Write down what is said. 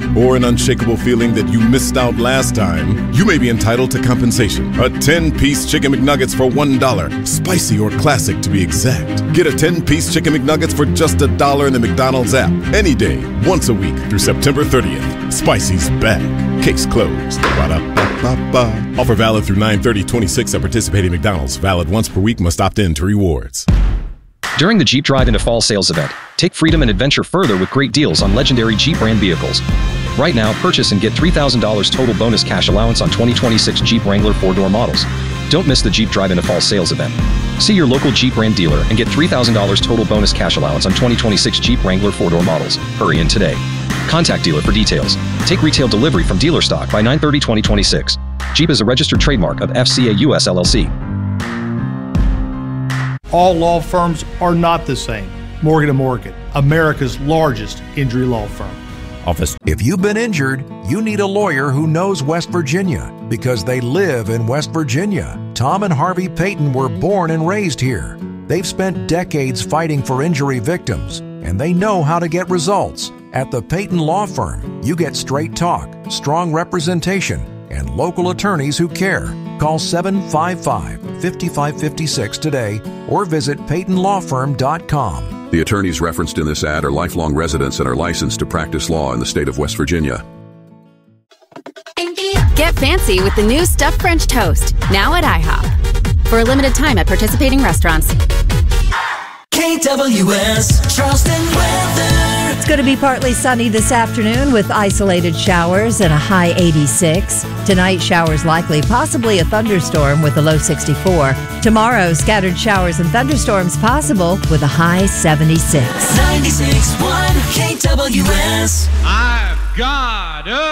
or an unshakable feeling that you missed out last time, you may be entitled to compensation. A 10-piece Chicken McNuggets for $1. Spicy or classic to be exact. Get a 10-piece Chicken McNuggets for just $1 in the McDonald's app. Any day, once a week through September 30th. Spicy's back. Case closed. Ba-da-ba-ba-ba. Offer valid through 9/30/26 at participating McDonald's. Valid once per week. Must opt in to rewards. During the Jeep Drive into Fall sales event, take freedom and adventure further with great deals on legendary Jeep brand vehicles. Right now, purchase and get $3,000 total bonus cash allowance on 2026 Jeep Wrangler 4-door models. Don't miss the Jeep Drive into Fall sales event. See your local Jeep brand dealer and get $3,000 total bonus cash allowance on 2026 Jeep Wrangler 4-door models. Hurry in today. Contact dealer for details. Take retail delivery from dealer stock by 9/30/2026. Jeep is a registered trademark of FCA US LLC. All law firms are not the same. Morgan & Morgan, America's largest injury law firm. Office. If you've been injured, you need a lawyer who knows West Virginia because they live in West Virginia. Tom and Harvey Payton were born and raised here. They've spent decades fighting for injury victims, and they know how to get results. At the Payton Law Firm, you get straight talk, strong representation, and local attorneys who care. Call 755-5556 today or visit PaytonLawFirm.com. The attorneys referenced in this ad are lifelong residents and are licensed to practice law in the state of West Virginia. Get fancy with the new stuffed French toast, now at IHOP. For a limited time at participating restaurants. KWS Charleston weather. It's going to be partly sunny this afternoon with isolated showers and a high 86. Tonight, showers likely, possibly a thunderstorm with a low 64. Tomorrow, scattered showers and thunderstorms possible with a high 76. 96.1 KWS. I've got